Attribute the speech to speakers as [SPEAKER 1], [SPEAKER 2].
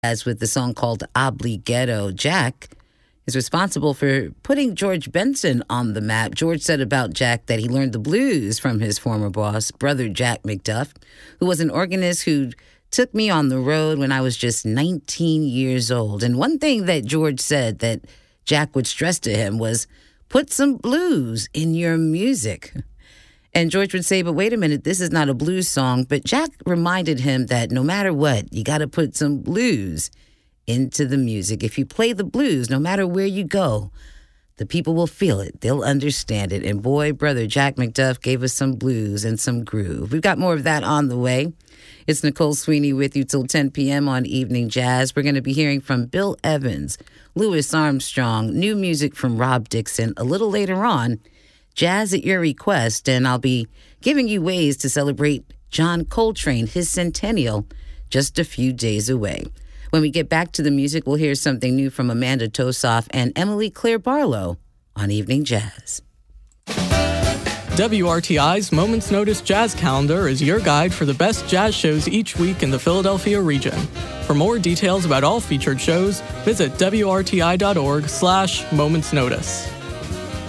[SPEAKER 1] As with the song called Obligado, Jack is responsible for putting George Benson on the map. George said about Jack that he learned the blues from his former boss, brother Jack McDuff, who was an organist who took me on the road when I was just 19 years old. And one thing that George said that Jack would stress to him was, put some blues in your music. And George would say, but wait a minute, this is not a blues song. But Jack reminded him that no matter what, you got to put some blues into the music. If you play the blues, no matter where you go, the people will feel it. They'll understand it. And boy, brother Jack McDuff gave us some blues and some groove. We've got more of that on the way. It's Nicole Sweeney with you till 10 p.m. on Evening Jazz. We're going to be hearing from Bill Evans, Louis Armstrong, new music from Rob Dixon. A little later on, Jazz at your request, and I'll be giving you ways to celebrate John Coltrane, his centennial, just a few days away. When we get back to the music, we'll hear something new from Amanda Tosoff and Emily Claire Barlow on Evening Jazz.
[SPEAKER 2] WRTI's Moments Notice Jazz Calendar is your guide for the best jazz shows each week in the Philadelphia region. For more details about all featured shows, visit WRTI.org/momentsnotice.